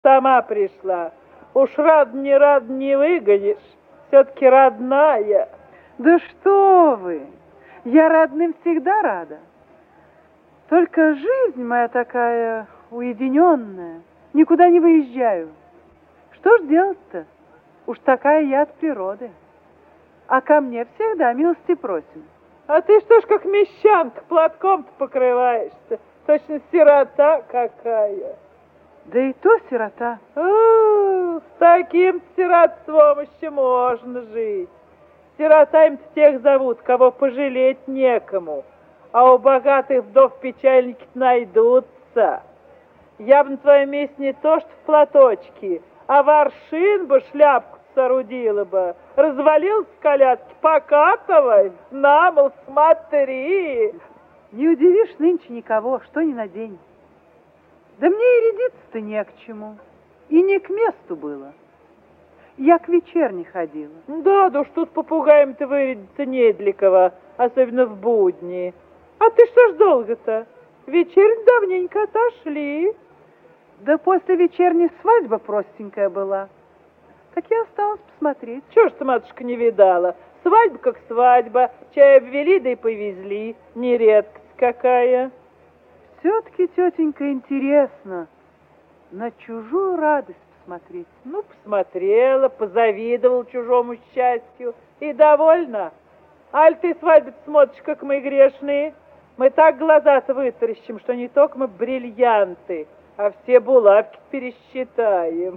Сама пришла. Уж рад не выгонишь. Все-таки родная. Да что вы! Я родным всегда рада. Только жизнь моя такая уединенная. Никуда не выезжаю. Что ж делать-то? Уж такая я от природы. А ко мне всегда милости просим. А ты что ж как мещанка платком-то покрываешься? Точно сирота какая. Да и то сирота. С таким сиротством еще можно жить. Сиротами-то тех зовут, кого пожалеть некому. А у богатых вдов печальники найдутся. Я бы на твоем месте не то что в платочке, а в аршин бы шляпку соорудила бы. Развалился с колядки, покатывай, на, мол, смотри. Не удивишь нынче никого, что ни на день. Да мне и рядиться-то не к чему. И не к месту было. Я к вечерне ходила. Да уж тут попугаем-то вырядиться не для кого, особенно в будни. А ты что ж долго-то? Вечернь давненько отошли. Да после вечерней свадьба простенькая была. Так я осталась посмотреть. Чего ж ты, матушка, не видала? Свадьба как свадьба. Чай обвели, да и повезли. Не редкость какая. Все-таки, тетенька, интересно на чужую радость посмотреть. Ну, посмотрела, позавидовала чужому счастью. И довольна. Аль ты свадьбу смотришь, как мы грешные? Мы так глаза-то вытаращим, что не только мы бриллианты, а все булавки пересчитаем.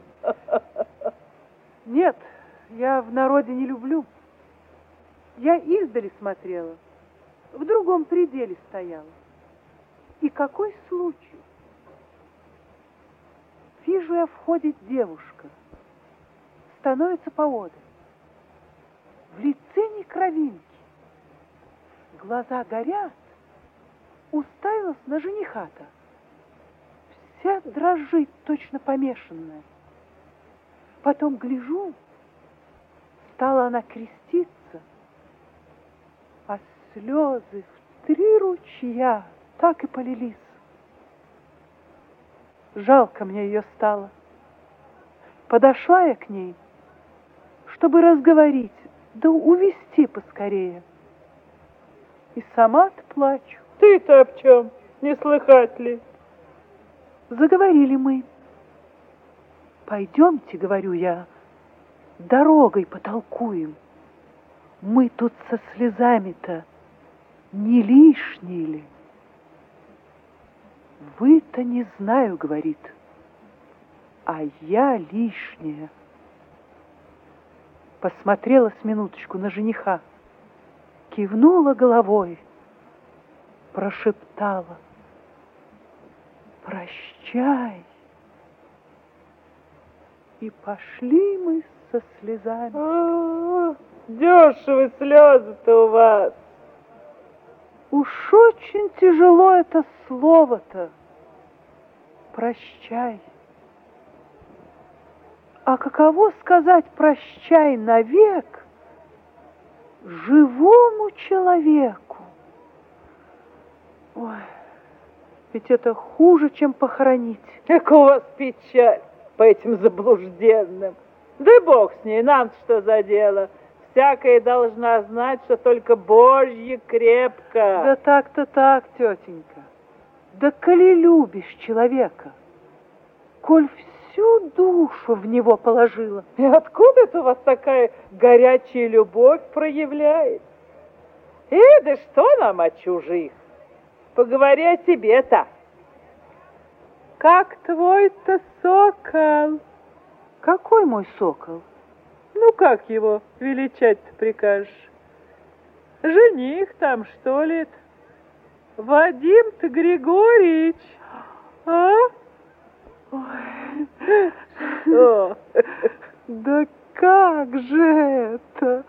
Нет, я в народе не люблю. Я издали смотрела, в другом пределе стояла. И какой случай? Вижу я, входит девушка, становится поодаль. В лице ни кровинки. Глаза горят, уставилась на жениха-то. Вся дрожит, точно помешанная. Потом гляжу, стала она креститься, а слезы в 3 ручья так и полились. Жалко мне ее стало. Подошла я к ней, чтобы разговорить, да увести поскорее. И сама-то плачу. Ты-то об чем? Не слыхать ли? Заговорили мы. Пойдемте, говорю я, дорогой потолкуем. Мы тут со слезами-то не лишние ли? Вы-то не знаю, говорит, а я лишняя. Посмотрела с минуточку на жениха, кивнула головой, прошептала: прощай. И пошли мы со слезами. Дешевы слезы-то у вас. Уж очень тяжело это слово-то. Прощай. А каково сказать прощай навек живому человеку? Ой, ведь это хуже, чем похоронить. Как у вас печаль по этим заблужденным. Да и бог с ней, нам-то что за дело? Всякая должна знать, что только Божье крепко. Да так-то так, тетенька. Да коли любишь человека, коль всю душу в него положила. И откуда это у вас такая горячая любовь проявляется? Да что нам о чужих? Поговори о себе-то. Как твой-то сокол? Какой мой сокол? Ну, как его величать-то прикажешь? Жених там, что ли? Вадим-то Григорьевич. А? Ой. Что? Да как же это?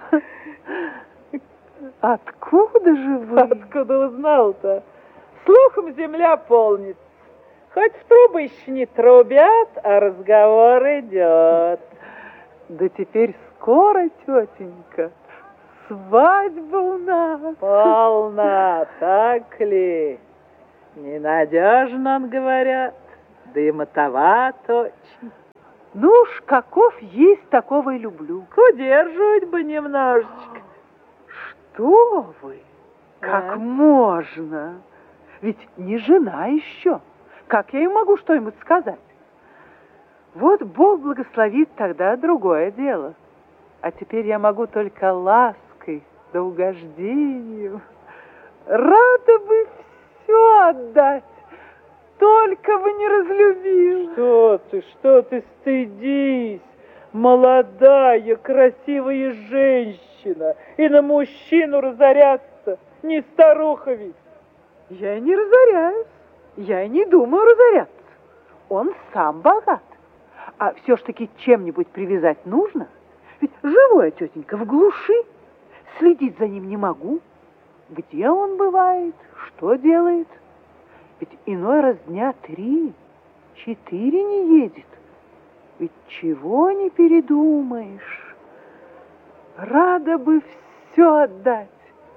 Откуда же вы? Откуда узнал-то? Слухом земля полнится. Хоть в трубы еще не трубят, а разговор идет. Да теперь скоро, тетенька, свадьба у нас. Полна, так ли? Ненадежно, он говорят, да и мотоват очень. Ну уж каков есть, такого и люблю. Удерживать бы немножечко. Что вы? Как А? можно? Ведь не жена еще. Как я ей могу что-нибудь сказать? Вот Бог благословит, тогда другое дело. А теперь я могу только лаской да угождению. Рада бы все отдать, только бы не разлюбил. Что ты, стыдись, молодая, красивая женщина, и на мужчину разоряться, не старуха ведь. Я и не разоряюсь, я и не думаю разоряться. Он сам богат, а все ж таки чем-нибудь привязать нужно. Ведь живой тетенька в глуши, следить за ним не могу. Где он бывает, что делает? Ведь иной раз дня 3-4 не едет. Ведь чего не передумаешь. Рада бы все отдать,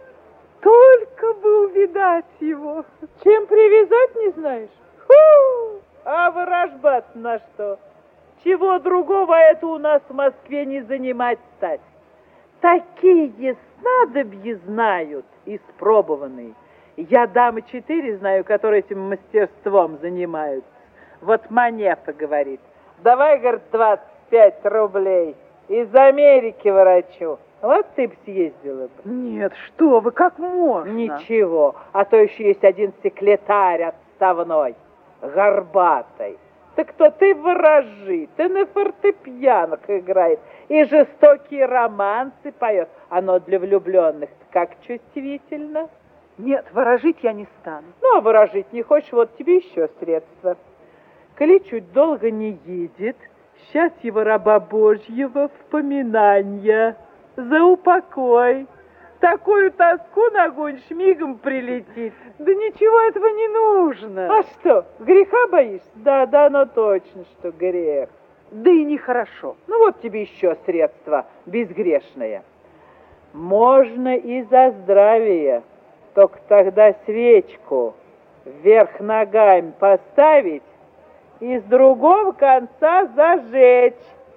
только бы увидать его. Чем привязать, не знаешь? Фу! А ворожбат на что? Чего другого это у нас в Москве не занимать стать? Такие снадобья знают, испробованные. Я дамы 4 знаю, которые этим мастерством занимаются. Вот Манефа говорит: давай, говорит, 25 рублей. Из Америки ворочу. Вот ты б съездила бы. Нет, что вы, как можно? Ничего, а то еще есть один секретарь отставной, горбатый. Так кто ты ворожит, ты на фортепианах играет и жестокие романсы поет. Оно для влюбленных как чувствительно. Нет, ворожить я не стану. Ну, а ворожить не хочешь, вот тебе еще средства. Коли чуть долго не едет, сейчас его раба Божьего в поминанье. За упокой. Такую тоску нагонишь, мигом прилетит. Да ничего этого не нужно. А что, греха боишься? Да, оно точно, что грех. Да и нехорошо. Ну вот тебе еще средство безгрешное. Можно и за здравие, только тогда свечку вверх ногами поставить и с другого конца зажечь.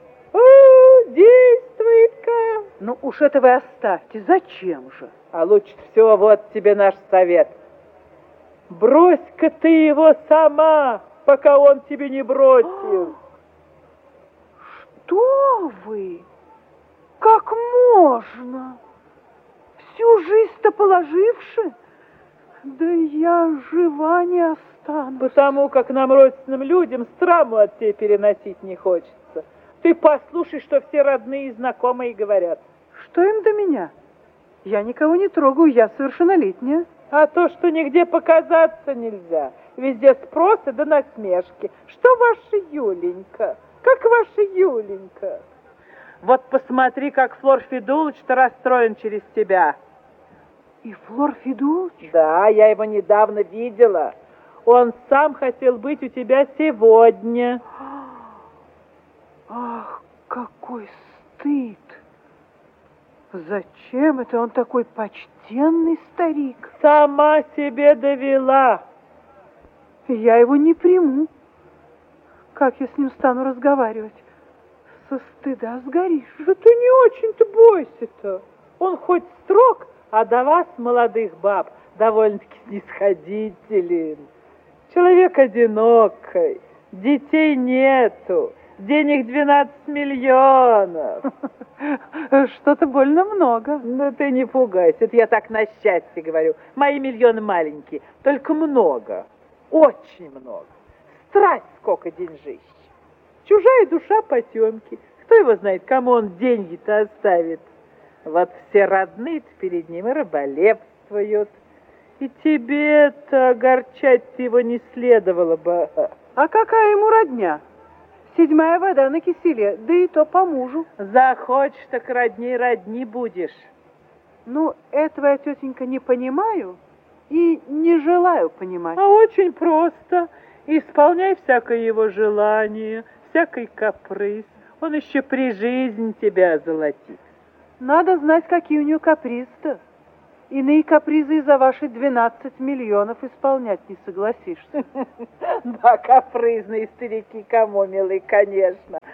Действует-ка. Ну уж это вы оставьте, зачем же? А лучше всего вот тебе наш совет. Брось-ка ты его сама, пока он тебе не бросил. Что вы? Как можно? Всю жизнь-то положивши? Да я жива не останусь. Потому как нам, родственным людям, страму от тебя переносить не хочется. Ты послушай, что все родные и знакомые говорят. Что им до меня? Я никого не трогаю, я совершеннолетняя. А то, что нигде показаться нельзя. Везде спросы да насмешки. Что ваша Юленька? Как ваша Юленька? Вот посмотри, как Флор Федулыч-то расстроен через тебя. И Флор Федулыч? Да, я его недавно видела. Он сам хотел быть у тебя сегодня. Ах, какой стыд! Зачем это он такой почтенный старик? Сама себе довела. Я его не приму. Как я с ним стану разговаривать? Со стыда сгоришь. Да ты не очень-то бойся-то. Он хоть строг, а до вас, молодых баб, довольно-таки снисходителен. Человек одинокий, детей нету. Денег 12 миллионов. Что-то больно много. Ну, ты не пугайся, это я так на счастье говорю. Мои миллионы маленькие, только много, очень много. Страсть сколько деньжищ. Чужая душа потемки. Кто его знает, кому он деньги-то оставит? Вот все родные перед ним и раболепствуют. И тебе-то огорчать его не следовало бы. А какая ему родня? 7-я вода на киселе, да и то по мужу. Захочешь, так родни будешь. Ну, этого я, тетенька, не понимаю и не желаю понимать. А очень просто. Исполняй всякое его желание, всякий каприз. Он еще при жизни тебя озолотит. Надо знать, какие у нее капризы-то. Иные капризы из-за ваши 12 миллионов исполнять не согласишься. Да, капризные старики, кому, милый, конечно.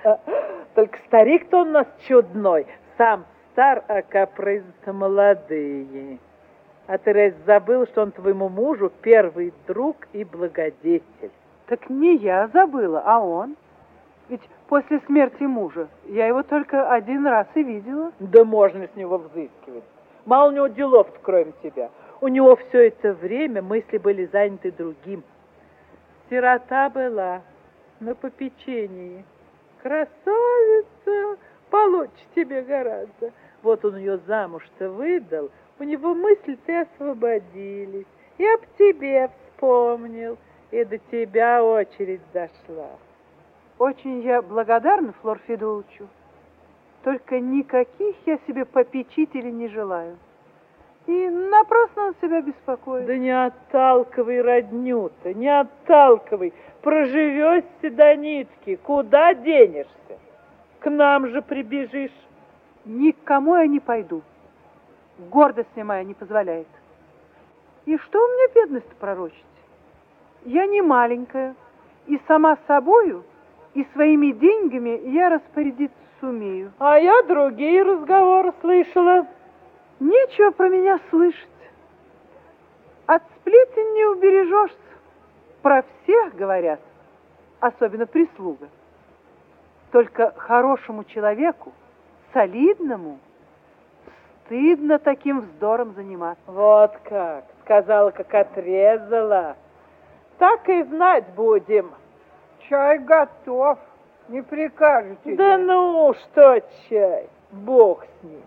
Только старик-то он у нас чудной. Сам стар, а капризы-то молодые. А ты разве забыл, что он твоему мужу первый друг и благодетель? Так не я забыла, а он. Ведь после смерти мужа я его только один раз и видела. Да можно с него взыскивать. Мало у него делов-то, кроме тебя. У него все это время мысли были заняты другим. Сирота была на попечении. Красавица, получше тебе гораздо. Вот он ее замуж-то выдал, у него мысли-то и освободились. И об тебе вспомнил, и до тебя очередь дошла. Очень я благодарна Флор Федулычу. Только никаких я себе попечителей не желаю. И напрасно он себя беспокоит. Да не отталкивай родню-то, не отталкивай. Проживешься до нитки, куда денешься? К нам же прибежишь. Ни к кому я не пойду. Гордость мне моя не позволяет. И что у меня бедность пророчить? Я не маленькая, и сама собою, и своими деньгами я распорядиться сумею. А я другие разговоры слышала. Нечего про меня слышать. От сплетен не убережешься. Про всех говорят, особенно прислуга. Только хорошему человеку, солидному, стыдно таким вздором заниматься. Вот как, сказала, как отрезала. Так и знать будем. Чай готов, не прикажете? Да ну, что чай, бог с ним.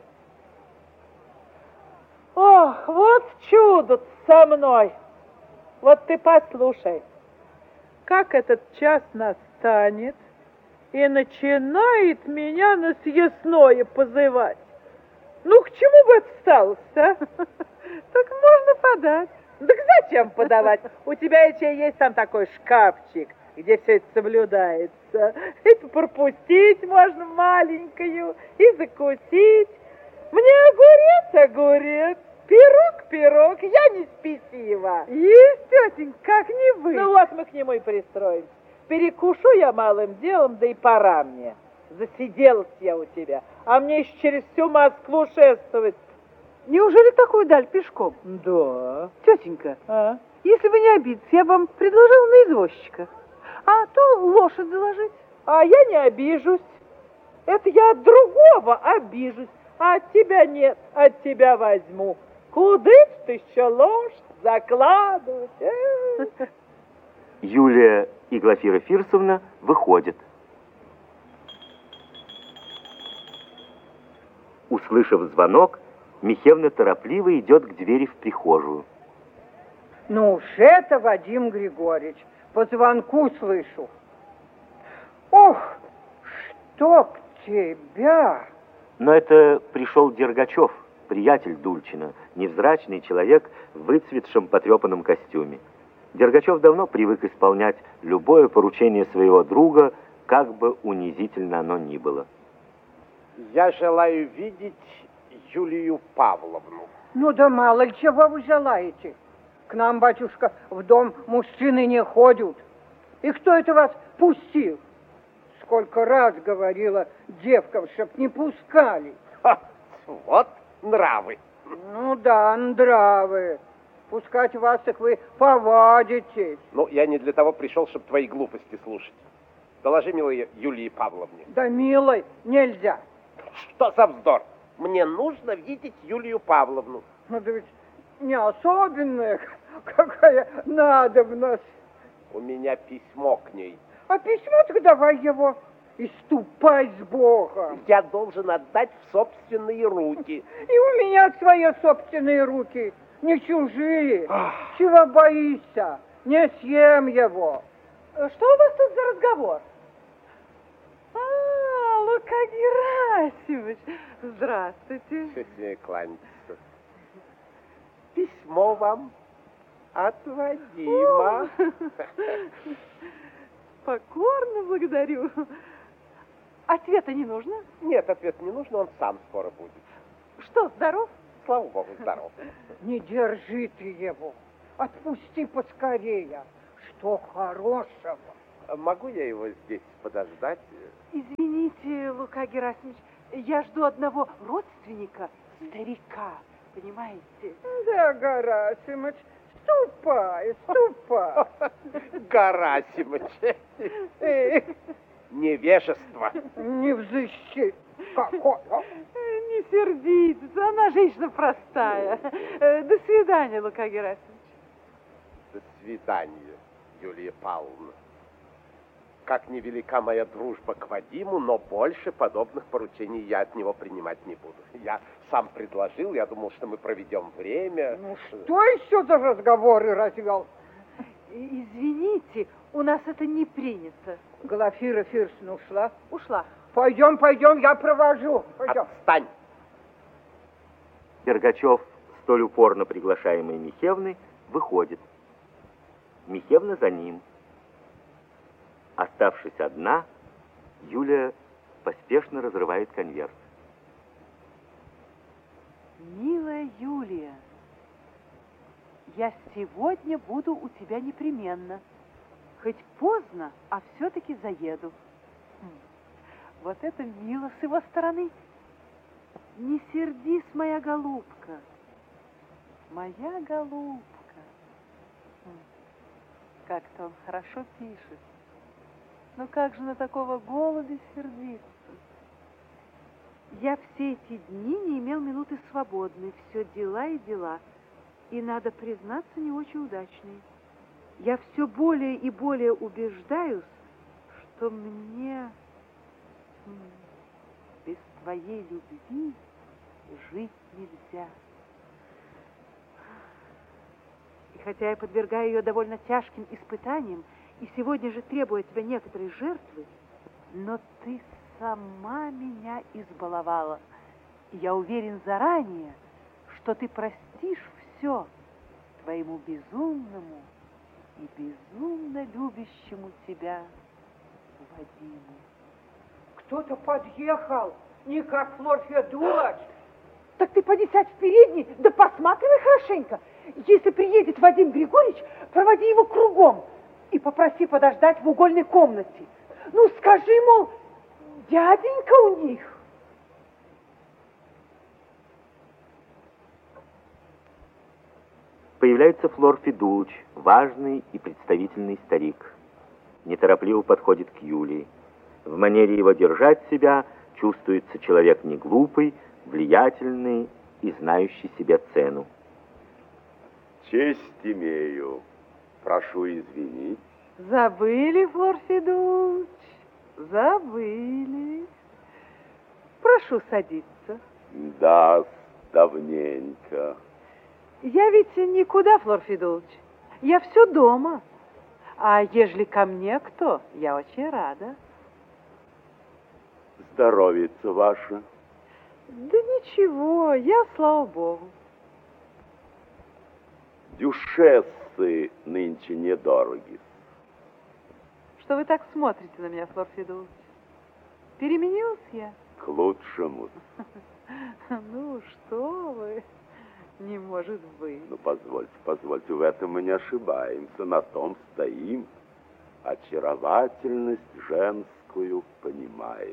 Ох, вот чудо со мной. Вот ты послушай, как этот час настанет, и начинает меня на съестное позывать. Ну, к чему бы это стало-то, а? Так можно подать. Так зачем подавать? У тебя еще есть там такой шкафчик, где все это соблюдается. Это пропустить можно маленькую и закусить. Мне огурец, пирог, я не спесива. Есть, тетенька, как не вы. Ну вот мы к нему и пристроимся. Перекушу я малым делом, да и пора мне. Засиделась я у тебя, а мне еще через всю Москву шествовать. Неужели такую даль пешком? Да. Тетенька, А? если вы не обидитесь, я вам предложила на извозчика. А то лошадь заложить. А я не обижусь. Это я от другого обижусь, а от тебя нет, от тебя возьму. Куда ты еще лошадь закладывать? Юлия и Глафира Фирсовна выходят. Услышав звонок, Михеевна торопливо идет к двери в прихожую. Ну уж это, Вадим Григорьевич, по звонку слышу. Ох, чтоб тебя! Но это пришел Дергачев, приятель Дульчина, невзрачный человек в выцветшем потрепанном костюме. Дергачев давно привык исполнять любое поручение своего друга, как бы унизительно оно ни было. Я желаю видеть Юлию Павловну. Ну да мало ли чего вы желаете. К нам, батюшка, в дом мужчины не ходят. И кто это вас пустил? Сколько раз говорила девкам, чтоб не пускали. Ха, вот нравы. Ну да, нравы. Пускать вас, так вы повадитесь. Ну, я не для того пришел, чтобы твои глупости слушать. Доложи, милая Юлии Павловне. Да, милой, нельзя. Что за вздор? Мне нужно видеть Юлию Павловну. Ну да ведь не особенная какая надобность. У меня письмо к ней. А письмо, так давай его и ступай с Богом. Я должен отдать в собственные руки. И у меня свои собственные руки, не чужие. Чего боишься? Не съем его. Что у вас тут за разговор? Лука Герасимович, здравствуйте. Честнее кланяться. Письмо вам от Вадима. Покорно благодарю. Ответа не нужно? Нет, ответ не нужно, он сам скоро будет. Что, здоров? Слава Богу, здоров. Не держи ты его. Отпусти поскорее. Что хорошего? Могу я его здесь подождать? Извините, Лука Герасимович, я жду одного родственника, старика, понимаете? Да, Гарасимыч, ступай, ступай. Гарасимыч. Невежество. Не взыщи. Какое? Не сердитесь, она женщина простая. До свидания, Лука Герасимович. До свидания, Юлия Павловна. Как невелика моя дружба к Вадиму, но больше подобных поручений я от него принимать не буду. Я сам предложил, я думал, что мы проведем время. Ну что еще за разговоры развел? Извините, у нас это не принято. Глафира Фирсовна ушла? Ушла. Пойдем, пойдем, я провожу. Пойдем. Отстань! Дергачев, столь упорно приглашаемый Михевной, выходит. Михевна за ним. Оставшись одна, Юлия поспешно разрывает конверт. Милая Юлия, я сегодня буду у тебя непременно. Хоть поздно, а все-таки заеду. Вот это мило с его стороны. Не сердись, моя голубка. Моя голубка. Как-то он хорошо пишет. Но как же на такого голубя сердиться? Я все эти дни не имел минуты свободной. Все дела и дела. И, надо признаться, не очень удачные. Я все более и более убеждаюсь, что мне без твоей любви жить нельзя. И хотя я подвергаю ее довольно тяжким испытаниям, и сегодня же требую от тебя некоторой жертвы, но ты сама меня избаловала. И я уверен заранее, что ты простишь все твоему безумному и безумно любящему тебя Вадиму. Кто-то подъехал, не как Флор Федулович. Так ты поди сядь в передней, да посматривай хорошенько. Если приедет Вадим Григорьевич, проводи его кругом и попроси подождать в угольной комнате. Ну, скажи, мол, дяденька у них. Появляется Флор Федулыч, важный и представительный старик. Неторопливо подходит к Юлии. В манере его держать себя чувствуется человек не глупый, влиятельный и знающий себе цену. Честь имею. Прошу извинить. Забыли, Флор Федулыч, забыли. Прошу садиться. Да, давненько. Я ведь никуда, Флор Федулыч. Я все дома. А ежели ко мне кто, я очень рада. Здоровица ваша. Да ничего, я, слава богу. Дюшессы нынче недороги. Что вы так смотрите на меня, Флор Федулыч? Переменилась я? К лучшему. Ну, что вы? Не может быть. Ну, позвольте, в этом мы не ошибаемся, на том стоим. Очаровательность женскую понимаем.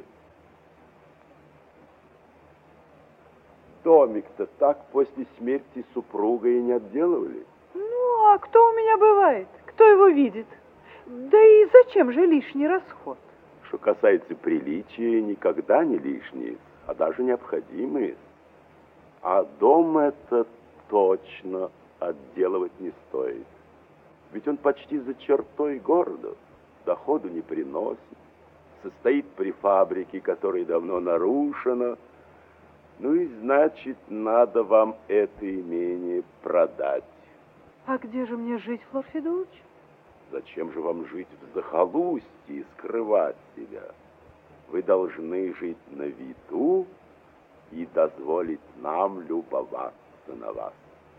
Домик-то так после смерти супруга и не отделывали. Ну, а кто у меня бывает? Кто его видит? Да и зачем же лишний расход? Что касается приличия, никогда не лишние, а даже необходимые. А дом этот точно отделывать не стоит. Ведь он почти за чертой города, доходу не приносит, состоит при фабрике, которая давно нарушена. Ну и значит, надо вам это имение продать. А где же мне жить, Флор Федулыч? Зачем же вам жить в захолустье и скрывать себя? Вы должны жить на виду и дозволить нам любоваться на вас.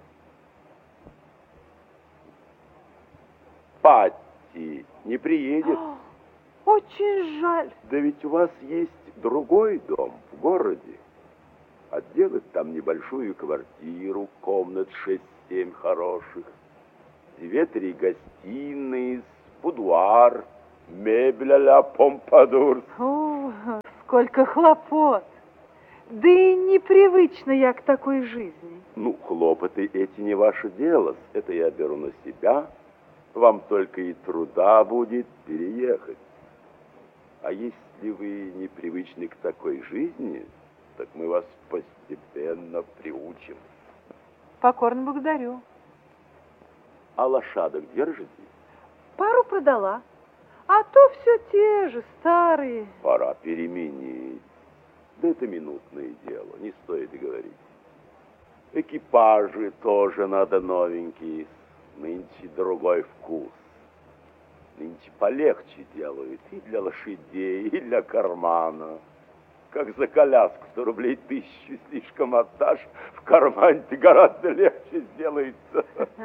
Патти не приедет. Очень жаль. Да ведь у вас есть другой дом в городе. Отделать там небольшую квартиру, комнат 6-7 хороших, 2-3 гостиные, будуар Мебель а-ля Помпадур. О, сколько хлопот! Да и непривычна я к такой жизни. Ну, хлопоты эти не ваше дело. Это я беру на себя. Вам только и труда будет переехать. А если вы непривычны к такой жизни, так мы вас постепенно приучим. Покорно благодарю. А лошадок держите? Пару продала, а то все те же, старые. Пора переменить. Да это минутное дело, не стоит и говорить. Экипажи тоже надо новенькие. Нынче другой вкус. Нынче полегче делают и для лошадей, и для кармана. Как за коляску 100 рублей 1000 слишком отдашь, в кармане-то гораздо легче сделается.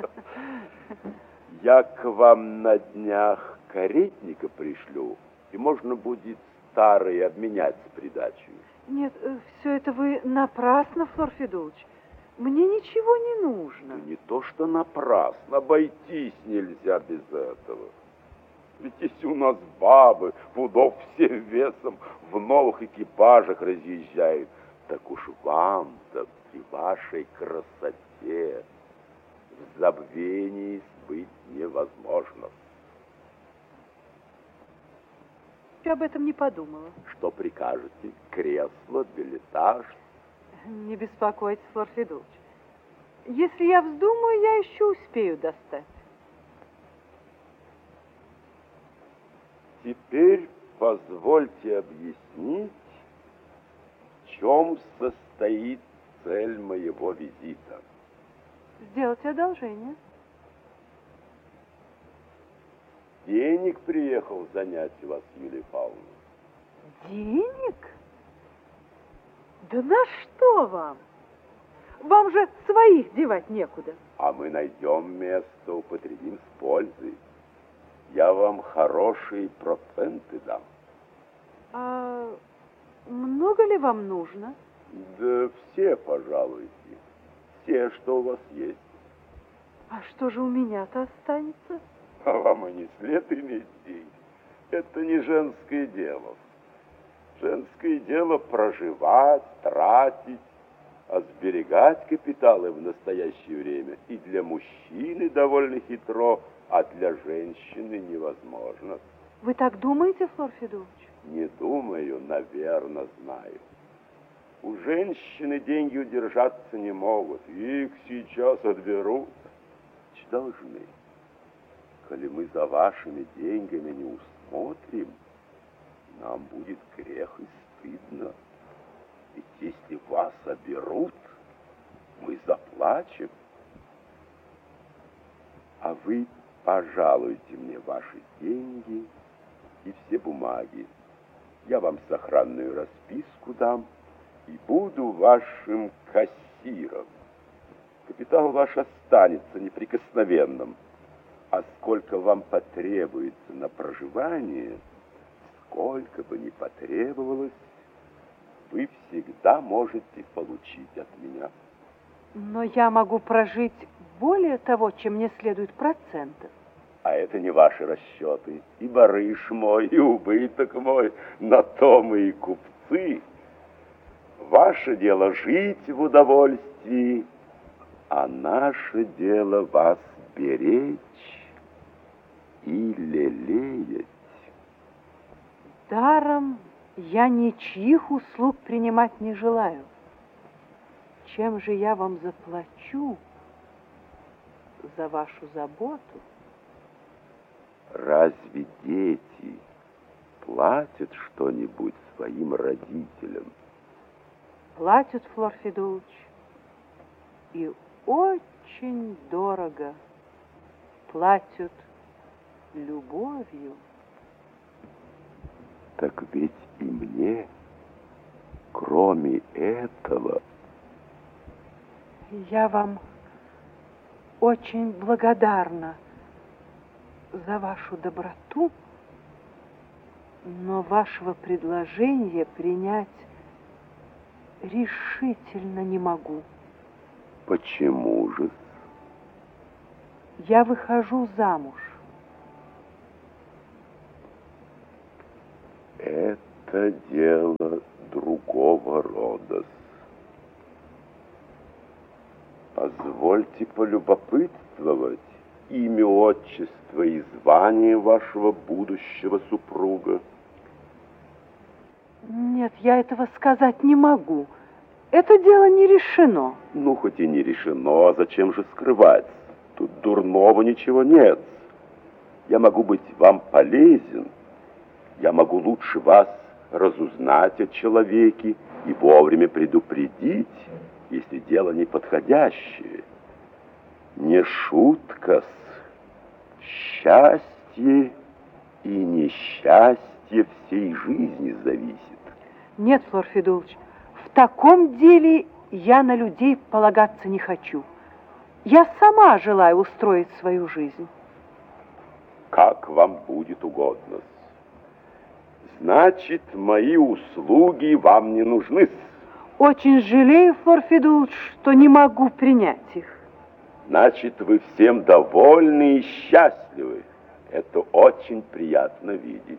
Я к вам на днях каретника пришлю, и можно будет старые обменять с придачей. Нет, все это вы напрасно, Флор Федулович. Мне ничего не нужно. Ну, не то, что напрасно, обойтись нельзя без этого. Ведь если у нас бабы, пудов всем весом, в новых экипажах разъезжают, так уж вам-то при вашей красоте в забвении быть невозможно. Я об этом не подумала. Что прикажете? Кресло, билетаж? Не беспокойтесь, Флор Федулович. Если я вздумаю, я еще успею достать. Теперь позвольте объяснить, в чем состоит цель моего визита. Сделайте одолжение. Денег приехал занять у вас, Юлия Павловна. Денег? Да на что вам? Вам же своих девать некуда. А мы найдем место, употребим с пользой. Я вам хорошие проценты дам. А много ли вам нужно? Да все, пожалуйте. Все, что у вас есть. А что же у меня-то останется? А вам и не след иметь деньги. Это не женское дело. Женское дело проживать, тратить, а сберегать капиталы в настоящее время и для мужчины довольно хитро, а для женщины невозможно. Вы так думаете, Флор Федулович? Не думаю, наверное, знаю. У женщины деньги удержаться не могут. Их сейчас отберут. Должны. Коли мы за вашими деньгами не усмотрим, нам будет грех и стыдно. Ведь если вас оберут, мы заплачем. А вы пожалуйте мне ваши деньги и все бумаги. Я вам сохранную расписку дам и буду вашим кассиром. Капитал ваш останется неприкосновенным. А сколько вам потребуется на проживание, сколько бы ни потребовалось, вы всегда можете получить от меня. Но я могу прожить более того, чем мне следует процентов. А это не ваши расчеты. И барыш мой, и убыток мой, на то мы и купцы. Ваше дело жить в удовольствии, а наше дело вас беречь и лелеять. Даром я ничьих услуг принимать не желаю. Чем же я вам заплачу за вашу заботу? Разве дети платят что-нибудь своим родителям? Платят, Флор Федулович, и очень дорого платят любовью. Так ведь и мне, кроме этого... Я вам очень благодарна за вашу доброту, но вашего предложения принять решительно не могу. Почему же? Я выхожу замуж. Это дело другого рода. Позвольте полюбопытствовать имя, отчество и звание вашего будущего супруга. Нет, я этого сказать не могу. Это дело не решено. Ну, хоть и не решено, а зачем же скрывать? Тут дурного ничего нет. Я могу быть вам полезен. Я могу лучше вас разузнать о человеке и вовремя предупредить, если дело неподходящее. Не шутка-с. Счастье и несчастье всей жизни зависит. Нет, Флор Федулович, в таком деле я на людей полагаться не хочу. Я сама желаю устроить свою жизнь. Как вам будет угодно. Значит, мои услуги вам не нужны. Очень жалею, Флор Федулович, что не могу принять их. Значит, вы всем довольны и счастливы. Это очень приятно видеть.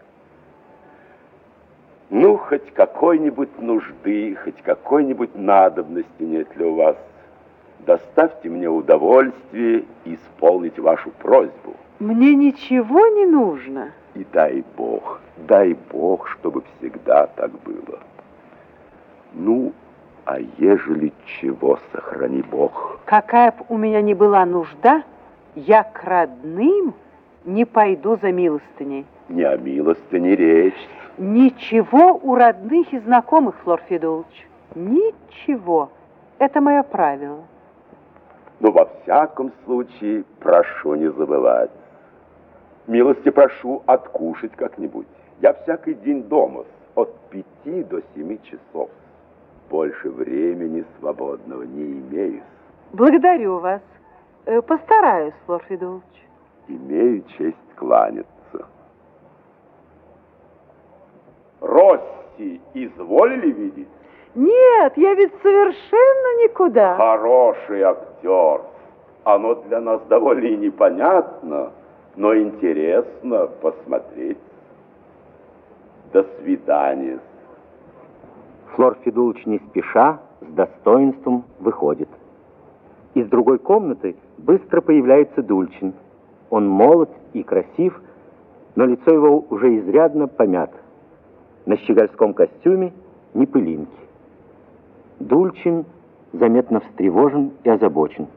Ну, хоть какой-нибудь нужды, хоть какой-нибудь надобности нет ли у вас? Доставьте мне удовольствие исполнить вашу просьбу. Мне ничего не нужно. И дай Бог, чтобы всегда так было. Ну, а ежели чего, сохрани Бог. Какая б у меня ни была нужда, я к родным не пойду за милостыней. Не о милостыне речь. Ничего у родных и знакомых, Флор Федулович. Ничего. Это мое правило. Но во всяком случае, прошу не забывать. Милости прошу откушать как-нибудь. Я всякий день дома от 5 до 7 часов. Больше времени свободного не имею. Благодарю вас. Постараюсь, Флор Федулович. Имею честь кланяться. Росси изволили видеть? Нет, я ведь совершенно никуда. Хороший актер. Оно для нас довольно и непонятно, но интересно посмотреть. До свидания. Флор Федулович не спеша, с достоинством выходит. Из другой комнаты быстро появляется Дульчин. Он молод и красив, но лицо его уже изрядно помято. На щегольском костюме ни пылинки. Дульчин заметно встревожен и озабочен.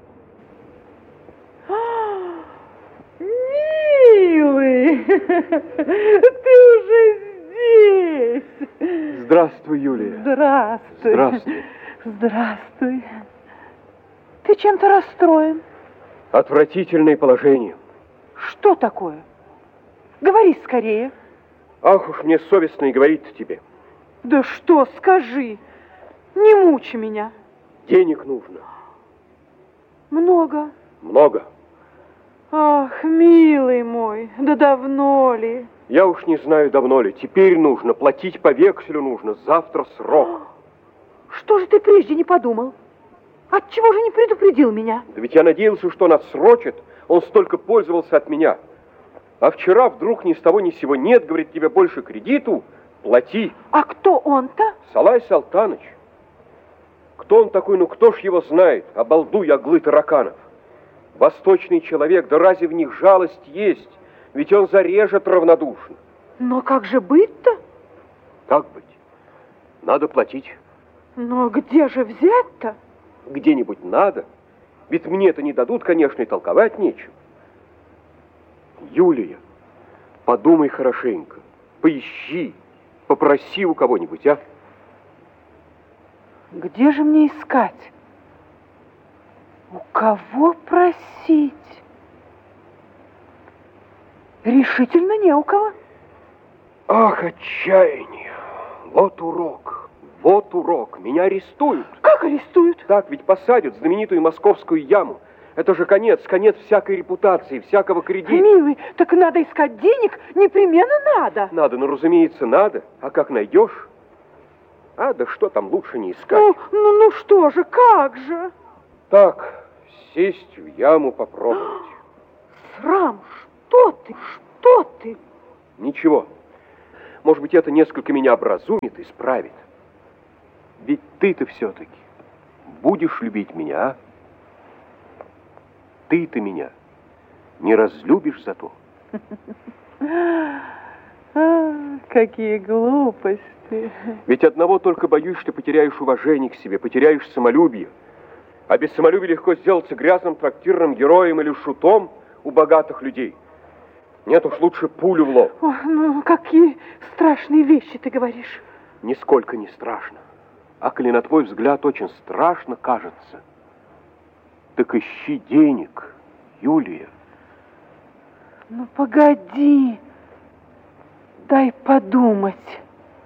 Милый, ты уже здесь. Здравствуй, Юлия. Здравствуй. Здравствуй. Здравствуй. Ты чем-то расстроен? Отвратительное положение. Что такое? Говори скорее. Ах уж мне совестно и говорить тебе. Да что, скажи. Не мучи меня. Денег нужно. Много? Много. Ах, милый мой, да давно ли? Я уж не знаю, давно ли. Теперь нужно. Платить по векселю нужно. Завтра срок. Что же ты прежде не подумал? Отчего же не предупредил меня? Да ведь я надеялся, что он отсрочит. Он столько пользовался от меня. А вчера вдруг ни с того ни с сего нет, говорит, тебе больше кредиту, плати. А кто он-то? Салай Салтаныч. Кто он такой, ну кто ж его знает? Обалдуй, оглы тараканов. Восточный человек, да разве в них жалость есть? Ведь он зарежет равнодушно. Но как же быть-то? Как быть? Надо платить. Но где же взять-то? Где-нибудь надо. Ведь мне-то не дадут, конечно, и толковать нечего. Юлия, подумай хорошенько. Поищи, попроси у кого-нибудь, а? Где же мне искать? У кого просить? Решительно не у кого. Ах, отчаяние. Вот урок. Вот урок. Меня арестуют. Как арестуют? Так, ведь посадят в знаменитую московскую яму. Это же конец всякой репутации, всякого кредита. Милый, так надо искать денег, непременно надо. Надо, ну, разумеется, надо. А как найдешь? А, да что там лучше не искать? Ну что же, как же? Так, сесть в яму попробовать. Срам, что ты? Ничего. Может быть, это несколько меня образумит, исправит. Ведь ты-то все-таки будешь любить меня, а? Ты-то меня не разлюбишь за то? Какие глупости. Ведь одного только боюсь, что потеряешь уважение к себе, потеряешь самолюбие. А без самолюбия легко сделаться грязным трактирным героем или шутом у богатых людей. Нет уж, лучше пулю в лоб. Ой, ну, какие страшные вещи ты говоришь. Нисколько не страшно. А коли на твой взгляд очень страшно кажется, так ищи денег, Юлия. Ну, погоди. Дай подумать.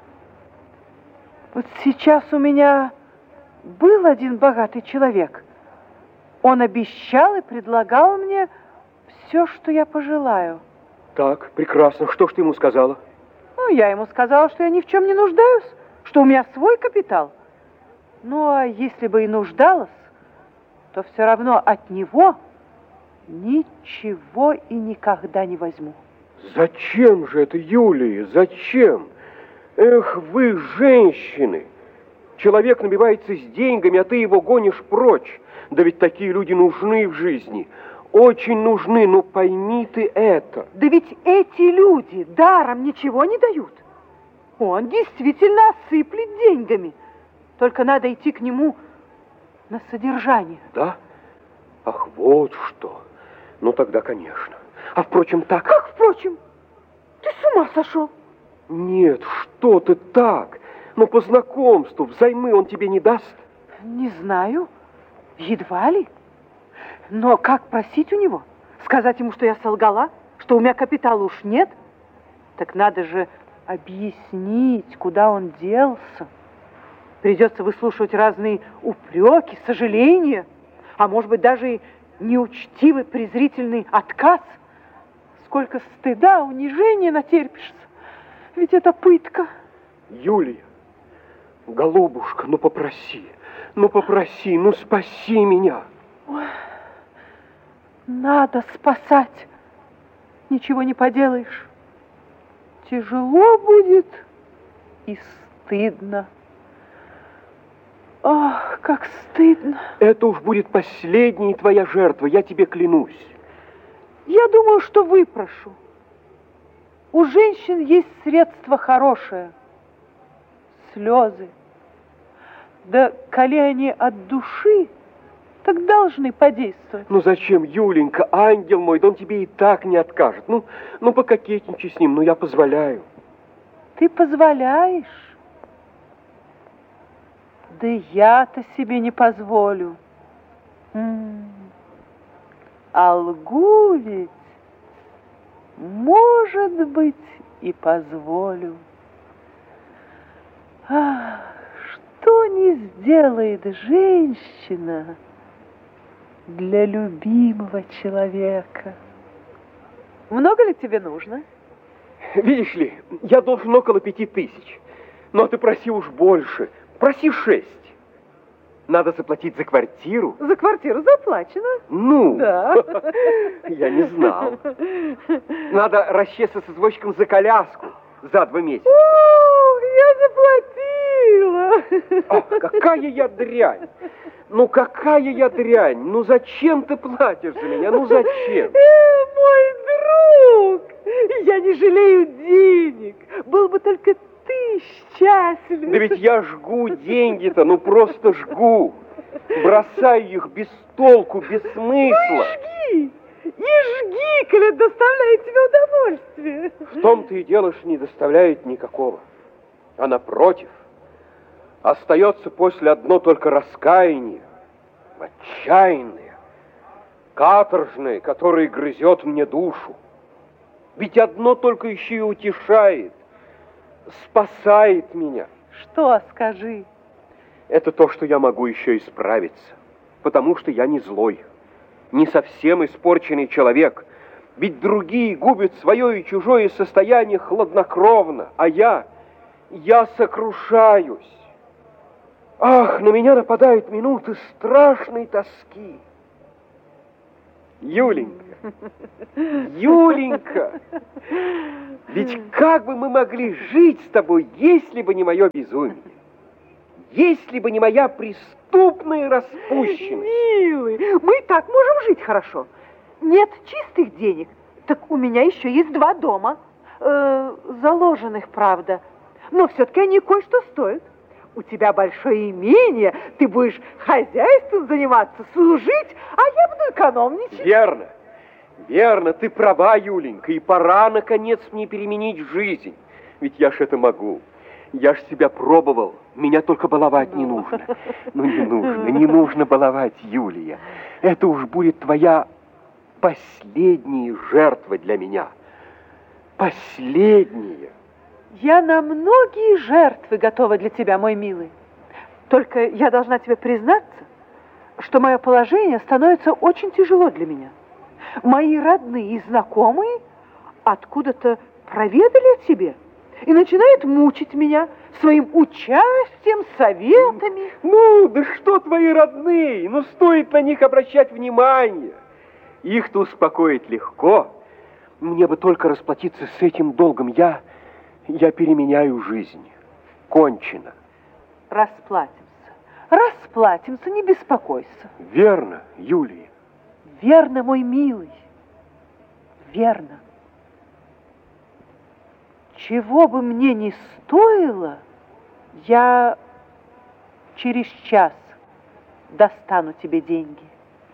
Вот сейчас у меня был один богатый человек. Он обещал и предлагал мне все, что я пожелаю. Так, прекрасно. Что ж ты ему сказала? Ну, я ему сказала, что я ни в чем не нуждаюсь, что у меня свой капитал. Ну, а если бы и нуждалась, то все равно от него ничего и никогда не возьму. Зачем же это, Юлия, зачем? Эх, вы, женщины! Человек набивается с деньгами, а ты его гонишь прочь. Да ведь такие люди нужны в жизни. Очень нужны, но пойми ты это. Да ведь эти люди даром ничего не дают. Он действительно осыплет деньгами. Только надо идти к нему на содержание. Да? Ах, вот что. Ну, тогда, конечно. А, впрочем, так... Как, впрочем? Ты с ума сошел? Нет, что ты так? Но по знакомству, взаймы он тебе не даст? Не знаю. Едва ли. Но как просить у него? Сказать ему, что я солгала? Что у меня капитала уж нет? Так надо же объяснить, куда он делся. Придется выслушивать разные упреки, сожаления, а может быть даже и неучтивый, презрительный отказ. Сколько стыда, унижения натерпишься. Ведь это пытка. Юлия, голубушка, ну попроси, ну спаси меня. Ой, надо спасать. Ничего не поделаешь. Тяжело будет и стыдно. Ах, как стыдно. Это уж будет последняя твоя жертва, я тебе клянусь. Я думаю, что выпрошу. У женщин есть средство хорошее. Слезы. Да коли они от души, так должны подействовать. Ну зачем, Юленька, ангел мой, да он тебе и так не откажет. Ну пококетничай с ним, я позволяю. Ты позволяешь? Да я-то себе не позволю. А лгу ведь, может быть, и позволю. Ах, что не сделает женщина для любимого человека? Много ли тебе нужно? Видишь ли, я должен около 5000. Но ты проси уж больше. Проси 6. Надо заплатить за квартиру. За квартиру заплачено. Ну? Да. Я не знал. Надо расчесаться с извозчиком за коляску за 2 месяца. О, я заплатила. Ох, какая я дрянь. Ну, какая я дрянь. Ну, зачем ты платишь за меня? Ну, зачем? Мой друг, я не жалею денег. Был бы только ты счастлив. Да ведь я жгу деньги-то, ну просто жгу. Бросаю их без толку, без смысла. И жги, коли доставляет тебе удовольствие. В том-то и дело, что не доставляет никакого. А напротив, остается после одно только раскаяние, отчаянное, каторжное, которое грызет мне душу. Ведь одно только еще и утешает, спасает меня. Что, скажи? Это то, что я могу еще исправиться, потому что я не злой, не совсем испорченный человек. Ведь другие губят свое и чужое состояние хладнокровно, а я сокрушаюсь. Ах, на меня нападают минуты страшной тоски. Юленька, Юленька, ведь как бы мы могли жить с тобой, если бы не мое безумие? Если бы не моя преступная распущенность. Милый, мы и так можем жить хорошо. Нет чистых денег, так у меня еще есть 2 дома. Заложенных, правда. Но все-таки они кое-что стоят. У тебя большое имение, ты будешь хозяйством заниматься, служить, а я буду экономничать. Верно, верно, ты права, Юленька, и пора, наконец, мне переменить жизнь. Ведь я ж это могу. Я ж себя пробовал, меня только баловать не нужно. Ну, не нужно баловать, Юлия. Это уж будет твоя последняя жертва для меня. Последняя. Я на многие жертвы готова для тебя, мой милый. Только я должна тебе признаться, что мое положение становится очень тяжело для меня. Мои родные и знакомые откуда-то проведали о тебе и начинают мучить меня своим участием, советами. Ну, да что твои родные? Ну, стоит на них обращать внимание. Их-то успокоить легко. Мне бы только расплатиться с этим долгом. Я переменяю жизнь. Кончено. Расплатимся, не беспокойся. Верно, Юлия. Верно, мой милый. Верно. Чего бы мне ни стоило, я через час достану тебе деньги.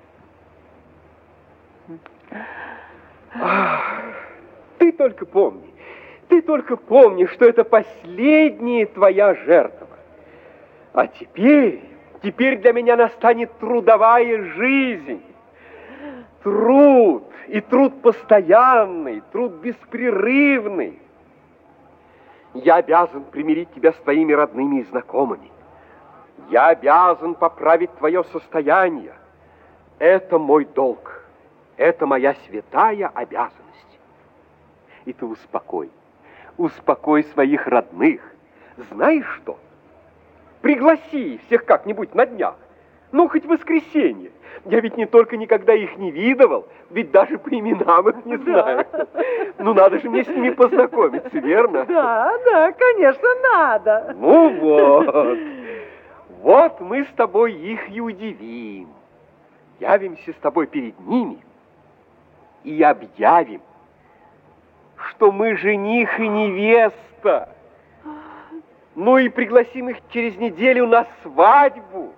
Ты только помни, что это последняя твоя жертва. А теперь для меня настанет трудовая жизнь. Труд, и труд постоянный, труд беспрерывный. Я обязан примирить тебя с твоими родными и знакомыми. Я обязан поправить твое состояние. Это мой долг. Это моя святая обязанность. И ты успокой своих родных. Знаешь что? Пригласи всех как-нибудь на днях. Ну, хоть в воскресенье. Я ведь не только никогда их не видывал, ведь даже по именам их не знаю. Ну, надо же мне с ними познакомиться, верно? Да, конечно, надо. Ну вот. Вот мы с тобой их и удивим. Явимся с тобой перед ними и объявим, что мы жених и невеста. Ну и пригласим их через неделю на свадьбу.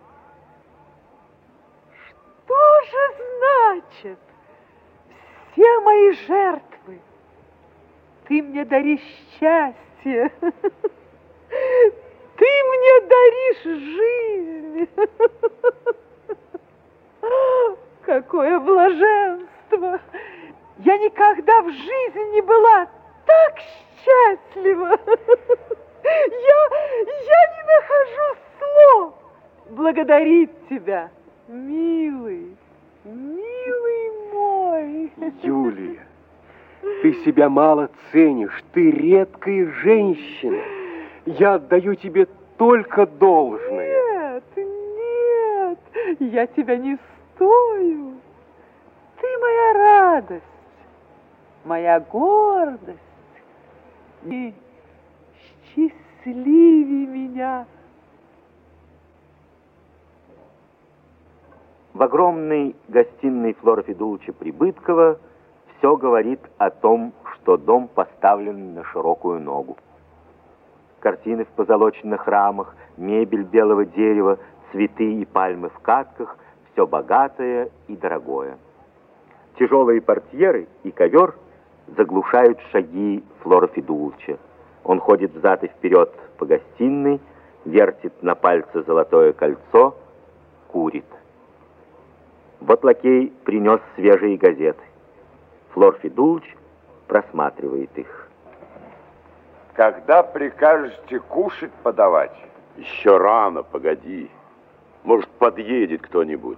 Что же значит все мои жертвы? Ты мне даришь счастье. Ты мне даришь жизнь. Какое блаженство! Я никогда в жизни не была так счастлива. Я не нахожу слов благодарить тебя, милый мой. Юлия, ты себя мало ценишь, ты редкая женщина. Я отдаю тебе только должное. Нет, я тебя не стою. Ты моя радость, моя гордость. И счастливее меня. В огромной гостиной Флора Федулыча Прибыткова все говорит о том, что дом поставлен на широкую ногу. Картины в позолоченных рамах, мебель белого дерева, цветы и пальмы в катках — все богатое и дорогое. Тяжелые портьеры и ковер заглушают шаги Флора Федулыча. Он ходит взад и вперед по гостиной, вертит на пальце золотое кольцо, курит. Вот лакей принес свежие газеты. Флор Федулыч просматривает их. Когда прикажете кушать подавать? Еще рано, погоди. Может, подъедет кто-нибудь.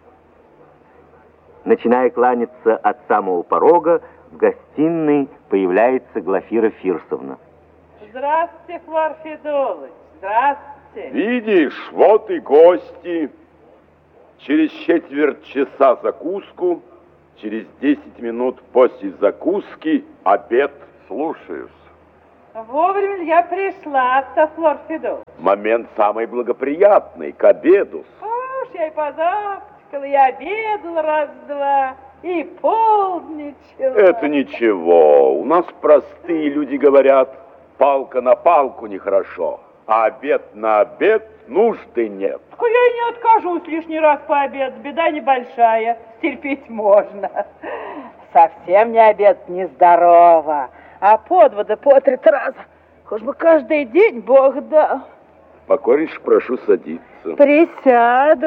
Начиная кланяться от самого порога, в гостиной появляется Глафира Фирсовна. Здравствуйте, Флор Федулыч, здравствуйте. Видишь, вот и гости. Через четверть часа закуску, Через 10 минут после закуски обед. Слушаюсь. Вовремя ли я пришла, Флор Федорович? Момент самый благоприятный, к обеду. Уж я и позавтракала, и обедала раз-два, и полдничала. Это ничего. У нас простые люди говорят, палка на палку нехорошо, а обед на обед нужды нет. Так я и не откажусь лишний раз пообедать, беда небольшая, терпеть можно. Совсем не обед нездорово, а по 2 да по 3 раза. Хоть бы каждый день Бог дал. Покорнейше прошу садиться. Присяду.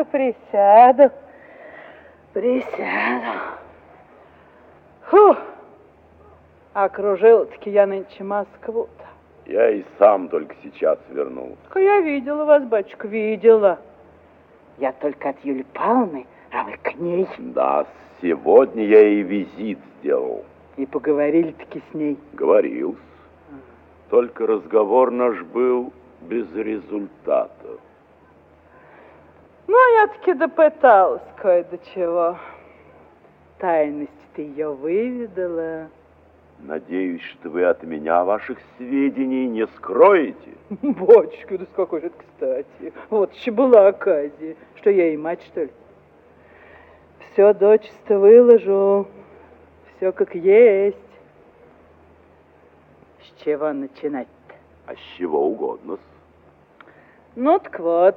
Фу, окружила-таки я нынче Москву-то. Я и сам только сейчас вернулся. Я видела вас, батюшка, видела. Я только от Юлии Павловны, а вы к ней. Да, сегодня я ей визит сделал. И поговорили-таки с ней. Говорил. Только разговор наш был без результата. Ну, я-таки допыталась кое до чего. Тайность ты ее выведала. Надеюсь, что вы от меня ваших сведений не скроете. Батюшка, да с какой же это кстати. Вот еще была оказия, что я и мать, что ли. Все дочисто выложу, все как есть. С чего начинать-то? А с чего угодно. Ну, так вот.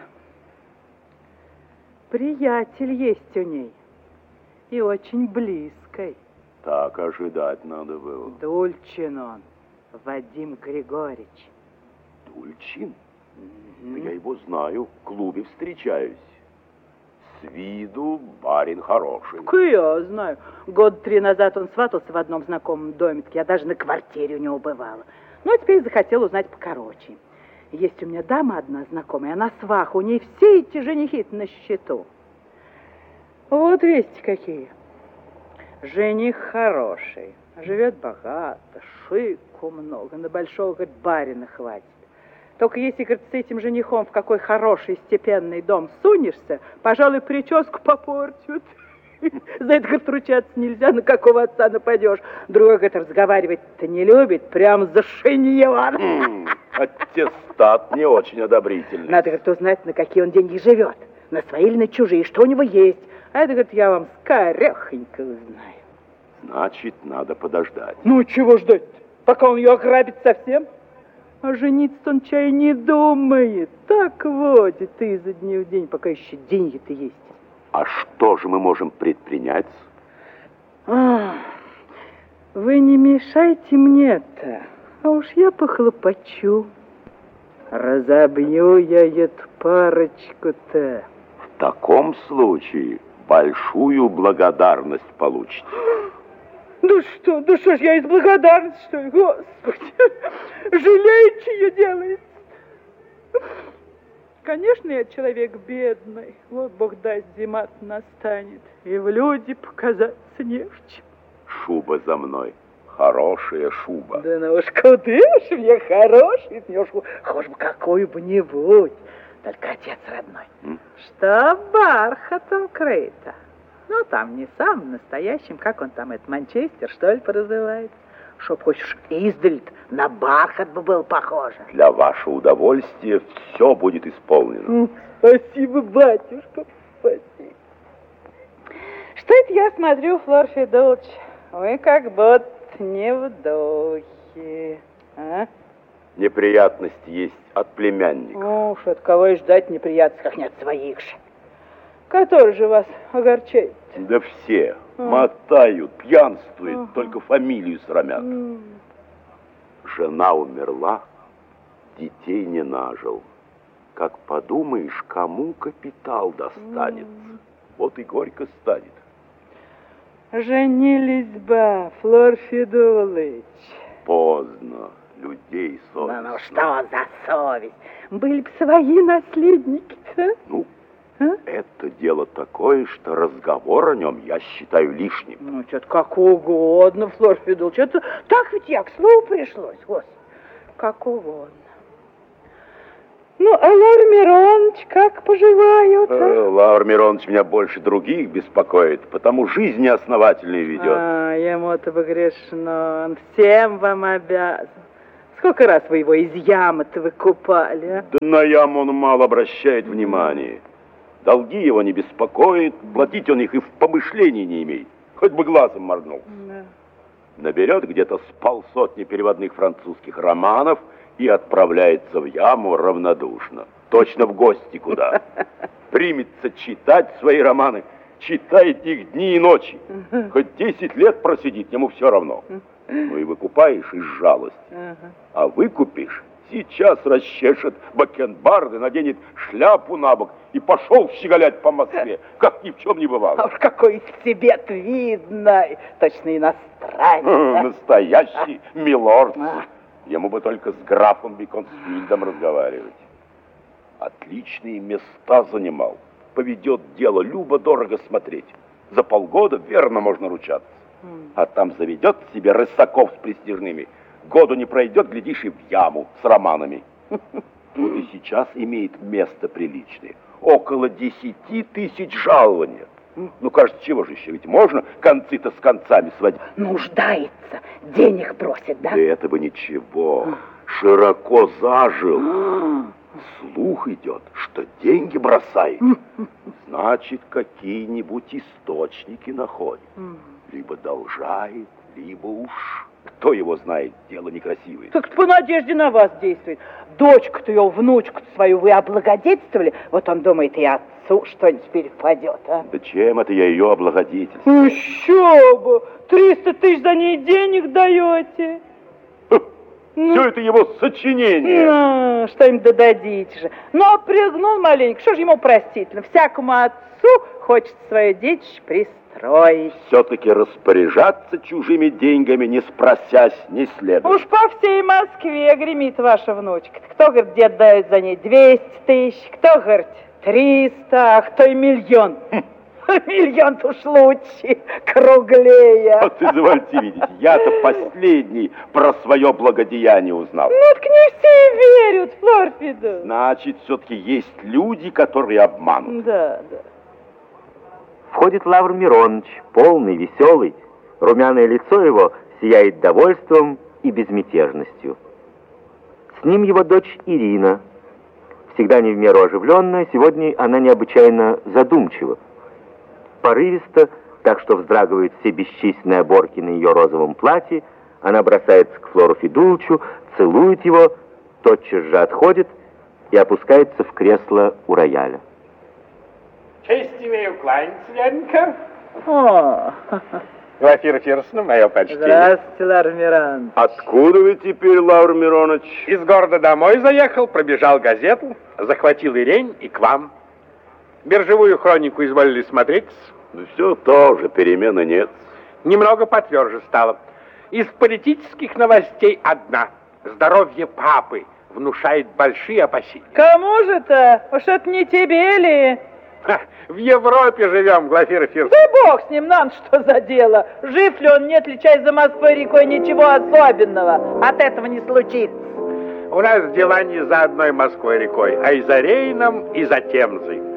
Приятель есть у ней. И очень близкий. Так ожидать надо было. Дульчин он, Вадим Григорьевич. Дульчин? Да я его знаю, в клубе встречаюсь. С виду барин хороший. Я знаю. 3 года назад он сватался в одном знакомом доме, так я даже на квартире у него бывала. Но теперь захотел узнать покороче. Есть у меня дама одна знакомая, она сваха, у ней все эти женихи на счету. Вот вести какие. Жених хороший, живет богато, шику много, на большого, говорит, барина хватит. Только если, говорит, с этим женихом в какой хороший степенный дом сунешься, пожалуй, прическу попортят. За это, говорит, ручаться нельзя, на какого отца нападешь. Другой, говорит, разговаривать-то не любит, прям за шиньон. Аттестат не очень одобрительный. Надо, говорит, узнать, на какие он деньги живет, на свои или на чужие, что у него есть. А это, говорит, я вам скорехонько узнаю. Значит, надо подождать. Ну, чего ждать-то? Пока он ее ограбит совсем? А жениться он чай не думает. Так водит изо дня в день, пока еще деньги-то есть. А что же мы можем предпринять? Вы не мешайте мне-то, а уж я похлопочу. Разобью я эту парочку-то. В таком случае большую благодарность получите. Да что ж я из благодарности, что ли? Господи, жалеете ее делает. Конечно, я человек бедный. Вот Бог даст, зима настанет. И в люди показаться не в чем. Шуба за мной. Хорошая шуба. Да ну уж куда уж мне хороший, хоть бы какую-нибудь. Только отец родной. Что бархатом крыто. Ну, там не самым настоящим, как он там, это Манчестер, что ли, прозывается. Чтоб хоть уж издали на бархат бы был похоже. Для вашего удовольствия все будет исполнено. Спасибо, батюшка, спасибо. Что это я смотрю, Флор Федорович? Вы как будто не в духе, а? Неприятности есть от племянника. Ну, уж от кого и ждать неприятностей, как не от своих же. Который же вас огорчает? Да все. Мотают, пьянствуют, только фамилию срамят. Жена умерла, детей не нажил. Как подумаешь, кому капитал достанется? Вот и горько станет. Женились бы, Флор Федорович. Поздно. Людей совестно. Ну что за совесть? Были бы свои наследники-то. Ну, это дело такое, что разговор о нем я считаю лишним. Ну, что-то как угодно, Флор Федорович. Это так ведь я к слову пришлось, господи. Как угодно. Ну, а Лар Мирон Миронович, как поживают? Лавр Миронович меня больше других беспокоит, потому жизнь неосновательную ведет. Ему-то бы грешно, он всем вам обязан. Сколько раз вы его из ямы-то выкупали, а? Да на яму он мало обращает внимания. Долги его не беспокоит, платить он их и в помышлении не имеет. Хоть бы глазом моргнул. Да. Наберет где-то с полсотни переводных французских романов и отправляется в яму равнодушно. Точно в гости куда. Примется читать свои романы, читает их дни и ночи. Хоть 10 лет просидит, ему все равно. Ну и выкупаешь из жалости. А выкупишь, сейчас расчешет бакенбарды, наденет шляпу на бок и пошел щеголять по Москве, как ни в чем не бывало. А уж какой из себе видный, точно иностранец. Настоящий милорд. Ему бы только с графом Беконсфильдом разговаривать. Отличные места занимал. Поведет дело, любо-дорого смотреть. За полгода верно можно ручаться. А там заведет себе рысаков с престижными. Году не пройдет, глядишь, и в яму с романами. Вот и сейчас имеет место приличное. Около 10 тысяч жалования. Ну, кажется, чего же еще? Ведь можно концы-то с концами сводить. Нуждается, денег просит, да? Да это бы ничего. Широко зажил. Слух идет, что деньги бросает. Значит, какие-нибудь источники находит. Либо должает, либо уж... Кто его знает, дело некрасивое. Так по надежде на вас действует. Дочку-то ее, внучку-то свою вы облагодетельствовали, вот он думает, и отцу что-нибудь перепадет, а? Да чем это я ее облагодетельствую? Еще бы! 300 тысяч за ней денег даете. Все это его сочинение. Ну, что им додадите же. Но пригнул маленько, что же ему простительно? Всякому отцу хочет свое детище пристроить. Все-таки распоряжаться чужими деньгами, не спросясь, не следует. Уж по всей Москве гремит ваша внучка. Кто, говорит, дед дает за ней 200 тысяч, кто, говорит, 300, а кто и миллион. Миллион-то уж лучше, круглее. Вот извольте видеть, я-то последний про свое благодеяние узнал. Ну, так не все верят, Флор Федоровна. Значит, все-таки есть люди, которые обманут. Да. Входит Лавр Миронович, полный, веселый. Румяное лицо его сияет довольством и безмятежностью. С ним его дочь Ирина. Всегда не в меру оживленная, сегодня она необычайно задумчива. Порывисто, так что вздрагивают все бесчисленные оборки на ее розовом платье, она бросается к Флору Федулычу, целует его, тотчас же отходит и опускается в кресло у рояля. Честь имею кланяться, дяденька. О, Глафира Фирсовна, мое почтение. здравствуйте, Лавр Миронович. Откуда вы теперь, Лавр Миронович? Из города домой заехал, пробежал газету, захватил Ирень и к вам. Биржевую хронику изволили смотреть. Да все тоже, перемены нет. Немного потверже стало. Из политических новостей одна. Здоровье папы внушает большие опасения. Кому же-то? Уж это не тебе ли? В Европе живем, Глафира Фирсовна. Да бог с ним, нам что за дело? Жив ли он, нет ли, чай за Москвой рекой, ничего особенного. От этого не случится. У нас дела не за одной Москвой рекой, а и за Рейном, и за Темзой.